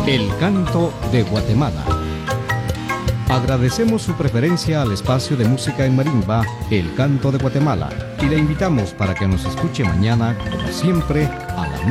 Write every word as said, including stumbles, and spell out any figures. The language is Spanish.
El canto de Guatemala. Agradecemos su preferencia al espacio de música en marimba, El Canto de Guatemala, y le invitamos para que nos escuche mañana, como siempre, a la